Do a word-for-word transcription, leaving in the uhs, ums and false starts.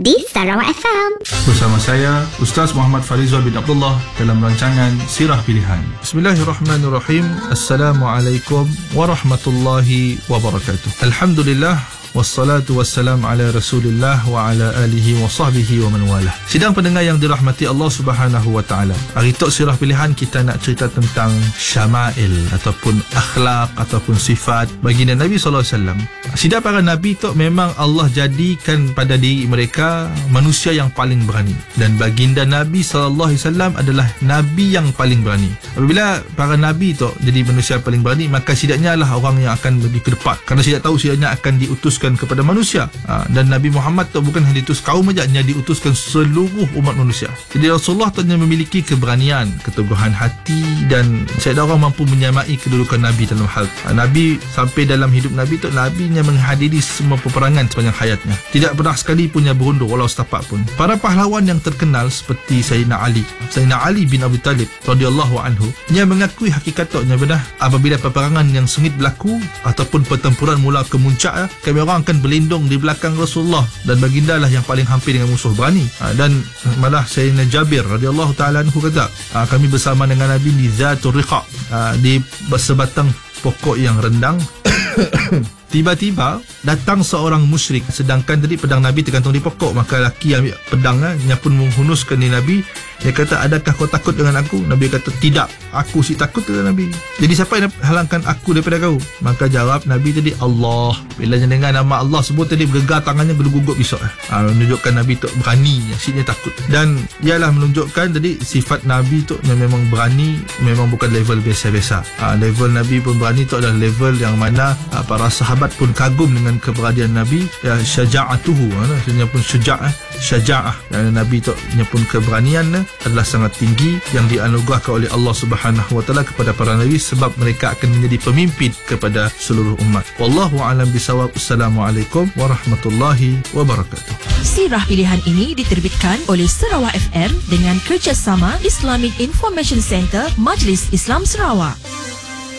di Sarawak F M. Bersama saya, Ustaz Muhammad Farizal bin Abdullah dalam rancangan Sirah Pilihan. Bismillahirrahmanirrahim. Assalamualaikum warahmatullahi wabarakatuh. Alhamdulillah. Wassalatu wassalam ala rasulillah wa ala alihi wa sahbihi wa man walah. Sidang pendengar yang dirahmati Allah subhanahu wa ta'ala, hari tok Sirah Pilihan kita nak cerita tentang syama'il ataupun akhlak ataupun sifat baginda Nabi sallallahu alaihi wasallam. Sidang para Nabi tok memang Allah jadikan pada diri mereka manusia yang paling berani, dan baginda Nabi sallallahu alaihi wasallam adalah Nabi yang paling berani. Apabila para Nabi tok jadi manusia yang paling berani, maka sidaknya lah orang yang akan lebih ke depan, kerana sidak tahu sidaknya akan diutus kepada manusia. Ha, dan Nabi Muhammad tu bukan hanya diutus kaum saja, dia diutuskan seluruh umat manusia. Jadi Rasulullah tu memiliki keberanian, keteguhan hati, dan saya orang mampu menyamai kedudukan Nabi dalam hal. Ha, Nabi sampai dalam hidup Nabi tu, Nabi yang menghadiri semua peperangan sepanjang hayatnya. Tidak pernah sekali punya berundur walau setapak pun. Para pahlawan yang terkenal seperti Sayyidina Ali, Sayyidina Ali bin Abi Talib radhiyallahu anhu, dia mengakui hakikatnya benar apabila peperangan yang sengit berlaku ataupun pertempuran mula kemuncak, kami orang akan berlindung di belakang Rasulullah, dan baginda lah yang paling hampir dengan musuh berani. Ha, dan malah Sayyidina Jabir radhiyallahu ta'ala anhu kata, ha, kami bersama dengan Nabi di Zatul Riqa, ha, di sebatang pokok yang rendang. Tiba-tiba datang seorang musyrik, sedangkan tadi pedang Nabi tergantung di pokok. Maka laki yang ambil pedangnya, dia pun menghunuskan di Nabi. Dia kata, adakah kau takut dengan aku? Nabi kata, tidak, aku si takut dengan Nabi. Jadi siapa yang halangkan aku daripada kau? Maka jawab Nabi tadi, Allah. Bila dia dengar nama Allah sebut tadi, bergegar tangannya, gelugup pisau. Ha, menunjukkan Nabi tu berani, asyiknya takut. Dan ialah menunjukkan tadi sifat Nabi tu yang memang berani, memang bukan level biasa-biasa. Ha, level Nabi pun berani tu adalah level yang mana ha, para sahabat pun kagum dengan keberanian Nabi. Ya, syaja'atuhu, maksudnya pun syuja'ah, syaja'ah. Dan Nabi tu pun keberanian adalah sangat tinggi yang dianugerahkan oleh Allah Subhanahu wa taala kepada para nabi, sebab mereka akan menjadi pemimpin kepada seluruh umat. Wallahu a'lam bisawab. Assalamualaikum warahmatullahi wabarakatuh. Sirah Pilihan ini diterbitkan oleh Sarawak F M dengan kerjasama Islamic Information Center Majlis Islam Sarawak.